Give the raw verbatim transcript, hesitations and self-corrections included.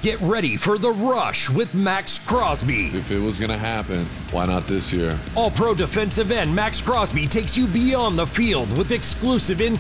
Get ready for the rush with Max Crosby. If it was going to happen, why not this year? All-Pro defensive end Max Crosby takes you beyond the field with exclusive insights